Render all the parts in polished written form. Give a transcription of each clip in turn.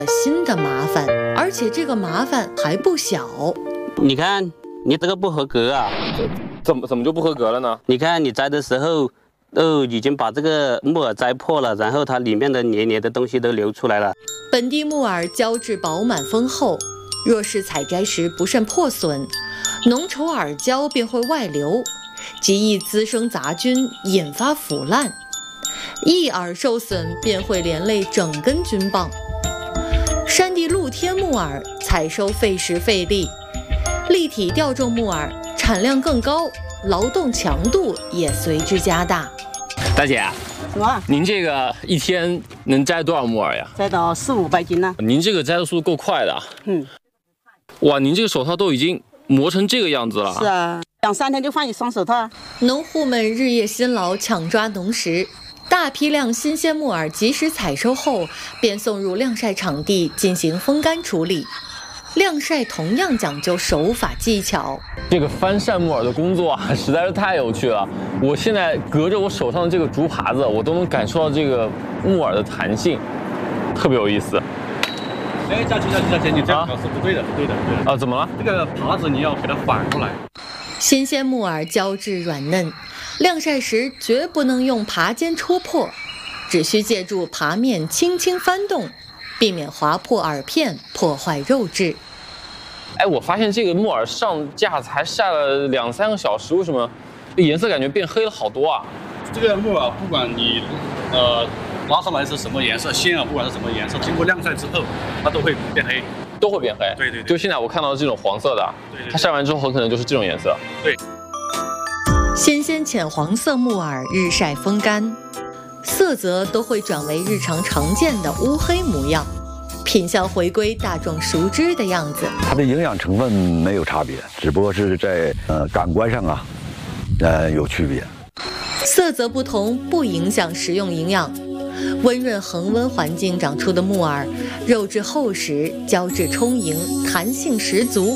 新的麻烦，而且这个麻烦还不小。 你看，你这个不合格啊！ 怎么就不合格了呢？ 你看你摘的时候，已经把这个木耳摘破了，然后它里面的黏黏的东西都流出来了。 本地木耳胶质饱满丰厚，若是采摘时不慎破损，浓稠耳胶便会外流，极易滋生杂菌，引发腐烂。一耳受损便会连累整根菌棒。山地露天木耳采收费时费力，立体吊种木耳产量更高，劳动强度也随之加大。 大姐， 什么？ 您这个一天能摘多少木耳呀？ 摘到400-500斤呢。 您这个摘的速度够快的。哇，您这个手套都已经磨成这个样子了。 是啊，2-3天就换一双手套。 农户们日夜辛劳，抢抓农时。大批量新鲜木耳及时采收后，便送入晾晒场地进行风干处理。晾晒同样讲究手法技巧。 这个翻晒木耳的工作啊，实在是太有趣了。我现在隔着我手上的这个竹耙子，我都能感受到这个木耳的弹性，特别有意思。 哎，佳琪，你这样搞是不对的。 啊，怎么了？ 这个耙子你要给它反过来。 新鲜木耳胶质软嫩，晾晒时绝不能用耙尖戳破，只需借助耙面轻轻翻动，避免划破耳片，破坏肉质。 哎，我发现这个木耳上架才晒了2-3个小时，为什么颜色感觉变黑了好多啊？ 这个木耳不管你拿上来是什么颜色，鲜啊不管是什么颜色，经过晾晒之后，它都会变黑。 都会变黑。 对。 就现在我看到的这种黄色的，它晒完之后很可能就是这种颜色。 对。 新鲜浅黄色木耳日晒风干，色泽都会转为日常常见的乌黑模样，品相回归大众熟知的样子。 它的营养成分没有差别，只不过是在感官上有区别。 色泽不同不影响食用营养。温润恒温环境长出的木耳，肉质厚实，胶质充盈，弹性十足。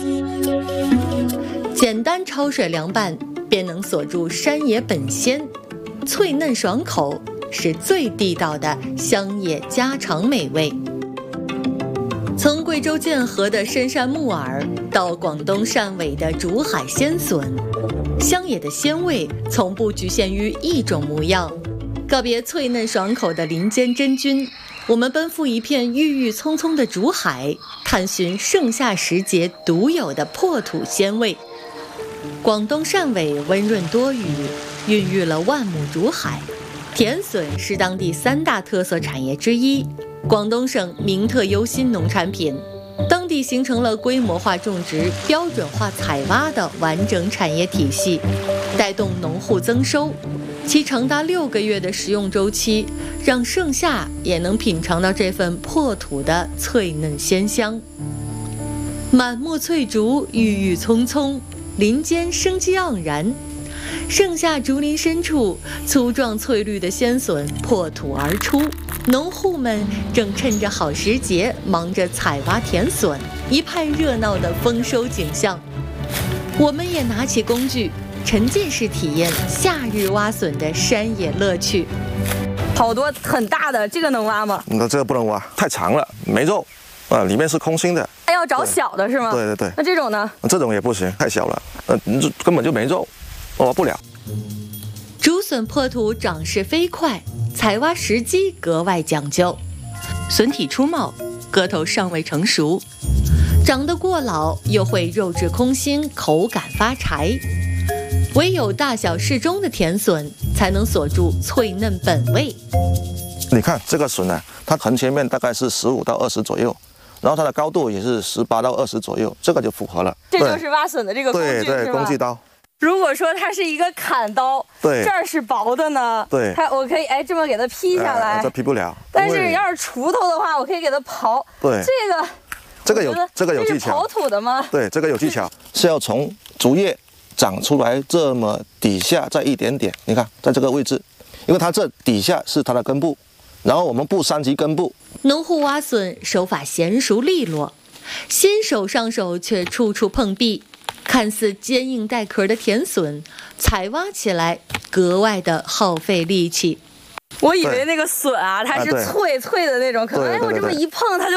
简单焯水凉拌，便能锁住山野本鲜，脆嫩爽口，是最地道的乡野家常美味。从贵州建河的深山木耳，到广东汕尾的竹海鲜笋，乡野的鲜味从不局限于一种模样。告别脆嫩爽口的林间真菌，我们奔赴一片郁郁葱葱的竹海，探寻盛夏时节独有的破土鲜味。广东汕尾温润多雨，孕育了万亩竹海。甜笋是当地3大特色产业之一，广东省名特优新农产品。当地形成了规模化种植、标准化采挖的完整产业体系，带动农户增收。其长达6个月的食用周期，让盛夏也能品尝到这份破土的脆嫩鲜香。满目翠竹，郁郁葱葱，林间生机盎然。盛夏竹林深处，粗壮翠绿的鲜笋破土而出，农户们正趁着好时节忙着采挖甜笋，一派热闹的丰收景象。我们也拿起工具，沉浸式体验夏日挖笋的山野乐趣。 好多很大的，这个能挖吗？ 那这个不能挖，太长了，没肉，里面是空心的。 还要找小的是吗？ 对。 那这种呢？ 这种也不行，太小了，根本就没肉，挖不了。 竹笋破土长势飞快，采挖时机格外讲究。笋体初冒，个头尚未成熟，长得过老又会肉质空心，口感发柴。唯有大小适中的甜笋才能锁住脆嫩本味。 你看这个笋呢，它横切面大概是15到20左右，然后它的高度也是18到20左右，这个就符合了。 这就是挖笋的这个工具， 对，工具刀。 如果说它是一个砍刀， 对， 这儿是薄的呢， 对， 我可以这么给它劈下来， 这劈不了。 但是要是锄头的话，我可以给它刨。 对，这个有技巧。 刨土的吗？ 对，这个有技巧，是要从竹叶长出来这么底下再一点点，你看在这个位置，因为它这底下是它的根部，然后我们不伤及根部。 农户挖笋手法娴熟利落，新手上手却处处碰壁。看似坚硬带壳的甜笋，采挖起来格外的耗费力气。 我以为那个笋啊，它是脆脆的那种，可能我这么一碰它就